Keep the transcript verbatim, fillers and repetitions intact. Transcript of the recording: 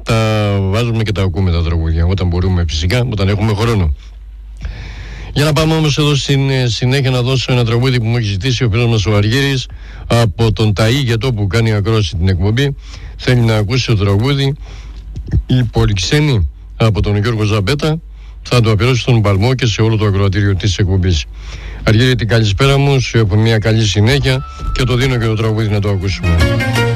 τα βάζουμε και τα ακούμε τα τραγούδια όταν μπορούμε, φυσικά, όταν έχουμε χρόνο. Για να πάμε όμως εδώ στην συνέχεια να δώσω ένα τραγούδι που μου έχει ζητήσει ο φίλος μας ο Αργύρης από τον Ταΐ Γετό που κάνει ακρόαση την εκπομπή. Θέλει να ακούσει το τραγούδι «Η Πολυξένη» από τον Γιώργο Ζαμπέτα. Θα το αφιερώσω στον Παλμό και σε όλο το ακροατήριο της εκπομπής. Αργύρη, την καλησπέρα μου, σου έχω μια καλή συνέχεια και το δίνω και το τραγούδι να το ακούσουμε.